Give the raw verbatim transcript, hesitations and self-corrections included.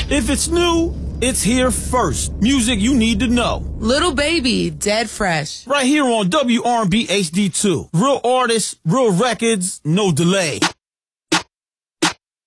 If it's new, it's here first. Music you need to know. Little Baby, Dead Fresh. Right here on W R and B H D two. Real artists, real records, no delay.